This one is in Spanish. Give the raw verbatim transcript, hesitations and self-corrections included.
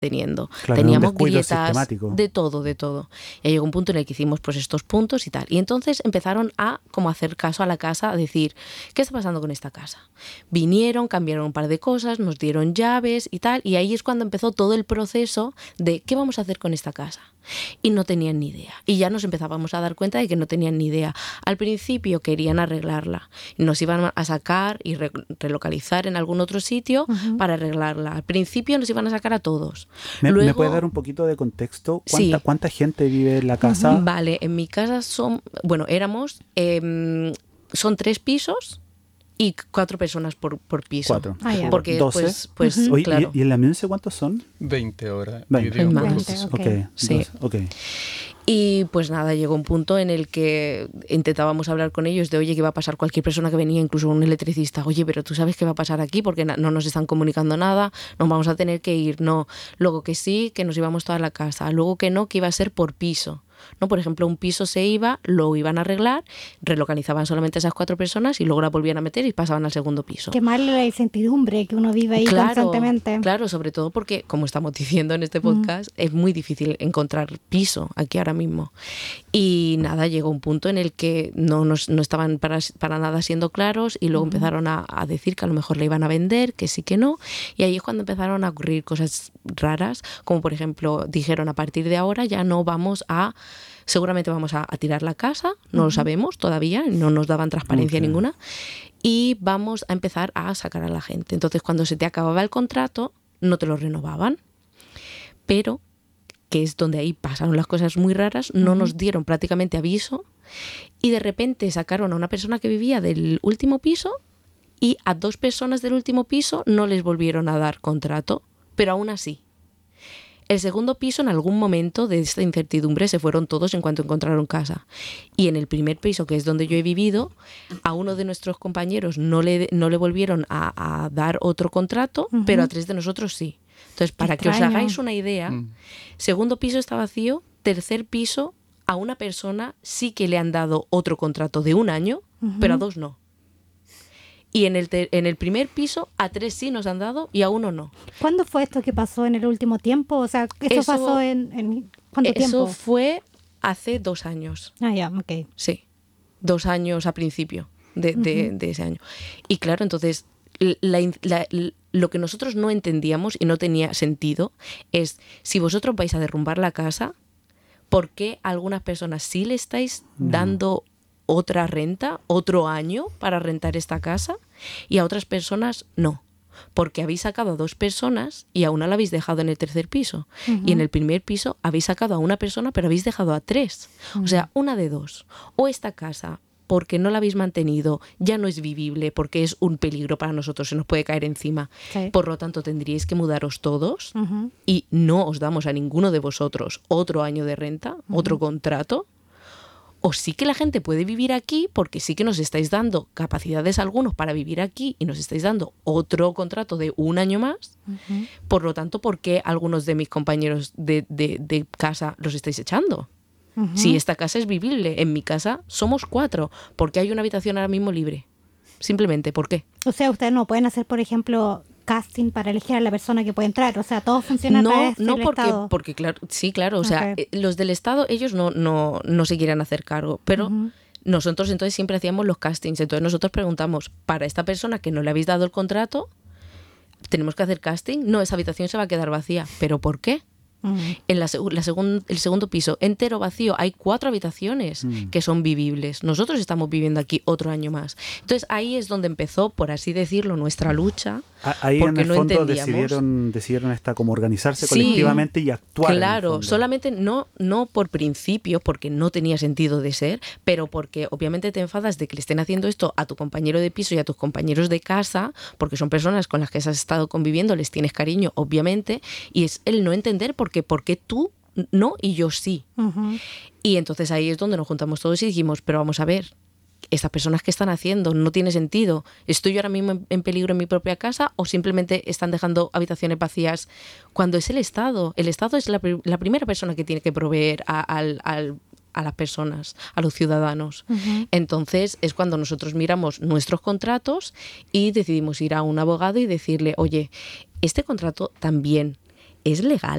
teniendo. Claro, Teníamos un descuido grietas, sistemático. de todo, de todo. Y llegó un punto en el que hicimos pues estos puntos y tal. Y entonces empezaron a como hacer caso a la casa, a decir, ¿qué está pasando con esta casa? Vinieron, cambiaron un par de cosas, nos dieron llaves y tal. Y ahí es cuando empezó todo el proceso de ¿qué vamos a hacer con esta casa? Y no tenían ni idea. Y ya nos empezábamos a dar cuenta de que no tenían ni idea. Al principio querían arreglarla. Nos iban a sacar y re- relocalizar en algún otro sitio uh-huh. para arreglarla. Al principio nos iban a sacar a todos. ¿Me, Luego, ¿me puedes dar un poquito de contexto? ¿Cuánta, sí. ¿Cuánta gente vive en la casa? Uh-huh. Vale, en mi casa son, bueno, éramos, eh, son tres pisos y cuatro personas por, por piso. Cuatro. Ah, yeah. Porque doce. pues, pues uh-huh. Oye, claro. ¿y, ¿Y en la Munce cuántos son? veinte horas. veinte. veinte, ok. okay. Sí. Okay. Y pues nada, llegó un punto en el que intentábamos hablar con ellos de, oye, ¿qué va a pasar? Cualquier persona que venía, incluso un electricista, oye, pero tú sabes qué va a pasar aquí porque no nos están comunicando nada, nos vamos a tener que ir, no. Luego que sí, que nos íbamos toda la casa, luego que no, que iba a ser por piso. ¿No? Por ejemplo, un piso se iba, lo iban a arreglar, relocalizaban solamente a esas cuatro personas y luego la volvían a meter y pasaban al segundo piso. Qué mal la incertidumbre que uno vive ahí claro, constantemente. Claro, sobre todo porque, como estamos diciendo en este podcast, mm. es muy difícil encontrar piso aquí ahora mismo. Y nada, llegó un punto en el que no, nos, no estaban para, para nada siendo claros y luego uh-huh. empezaron a, a decir que a lo mejor le iban a vender, que sí, que no. Y ahí es cuando empezaron a ocurrir cosas raras, como por ejemplo, dijeron a partir de ahora ya no vamos a... Seguramente vamos a, a tirar la casa, no uh-huh. lo sabemos todavía, no nos daban transparencia okay. ninguna, y vamos a empezar a sacar a la gente. Entonces, cuando se te acababa el contrato, no te lo renovaban, pero, que es donde ahí pasaron las cosas muy raras, no uh-huh. nos dieron prácticamente aviso, y de repente sacaron a una persona que vivía del último piso, y a dos personas del último piso no les volvieron a dar contrato, pero aún así. El segundo piso, en algún momento de esta incertidumbre, se fueron todos en cuanto encontraron casa. Y en el primer piso, que es donde yo he vivido, a uno de nuestros compañeros no le, no le volvieron a, a dar otro contrato, uh-huh. pero a tres de nosotros sí. Entonces, para Extraño. que os hagáis una idea, mm. segundo piso está vacío, tercer piso, a una persona sí que le han dado otro contrato de un año, uh-huh. pero a dos no. Y en el, te- en el primer piso a tres sí nos han dado y a uno no. ¿Cuándo fue esto que pasó en el último tiempo? O sea, ¿esto eso, pasó en, en cuánto eso tiempo? Eso fue hace dos años. Ah, ya, ok. Sí, dos años a principio de, de, uh-huh. de ese año. Y claro, entonces, la, la, la, lo que nosotros no entendíamos y no tenía sentido es, si vosotros vais a derrumbar la casa, ¿por qué a algunas personas sí le estáis no. dando otra renta, otro año para rentar esta casa, y a otras personas no? Porque habéis sacado a dos personas y a una la habéis dejado en el tercer piso. Uh-huh. Y en el primer piso habéis sacado a una persona, pero habéis dejado a tres. Uh-huh. O sea, una de dos. O esta casa, porque no la habéis mantenido, ya no es vivible, porque es un peligro para nosotros, se nos puede caer encima. Sí. Por lo tanto, tendríais que mudaros todos uh-huh. y no os damos a ninguno de vosotros otro año de renta, uh-huh. otro contrato. O sí que la gente puede vivir aquí, porque sí que nos estáis dando capacidades a algunos para vivir aquí y nos estáis dando otro contrato de un año más. Uh-huh. Por lo tanto, ¿por qué algunos de mis compañeros de, de, de casa los estáis echando? Uh-huh. Si esta casa es vivible, en mi casa somos cuatro. ¿Por qué hay una habitación ahora mismo libre? Simplemente, ¿por qué? O sea, ustedes no pueden hacer, por ejemplo, casting para elegir a la persona que puede entrar. O sea, todo funciona no, a través no del porque, Estado. porque claro, sí, claro. O sea, okay. los del Estado, ellos no, no, no se quieren hacer cargo, pero uh-huh. nosotros entonces siempre hacíamos los castings. Entonces nosotros preguntamos, para esta persona que no le habéis dado el contrato, ¿tenemos que hacer casting? No, esa habitación se va a quedar vacía. ¿Pero por qué? Uh-huh. En la, la segun, el segundo piso entero vacío hay cuatro habitaciones uh-huh. que son vivibles. Nosotros estamos viviendo aquí otro año más. Entonces ahí es donde empezó, por así decirlo, nuestra lucha. Ahí porque en el no fondo entendíamos. decidieron, decidieron esta como organizarse sí, colectivamente y actuar. Claro, solamente no, no por principio, porque no tenía sentido de ser, pero porque obviamente te enfadas de que le estén haciendo esto a tu compañero de piso y a tus compañeros de casa, porque son personas con las que has estado conviviendo, les tienes cariño, obviamente, y es el no entender por qué, por qué tú no y yo sí. Uh-huh. Y entonces ahí es donde nos juntamos todos y dijimos, pero vamos a ver, estas personas que están haciendo no tiene sentido. ¿Estoy yo ahora mismo en, en peligro en mi propia casa o simplemente están dejando habitaciones vacías cuando es el Estado? El Estado es la, la primera persona que tiene que proveer a, al, al, a las personas, a los ciudadanos. Uh-huh. Entonces es cuando nosotros miramos nuestros contratos y decidimos ir a un abogado y decirle, oye, ¿este contrato también es legal?